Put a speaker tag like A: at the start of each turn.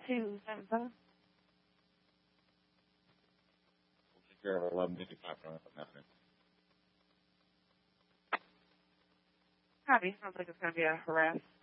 A: 277.
B: We'll take care of 1155 North Avenue.
A: Copy. Sounds like it's going to be a harass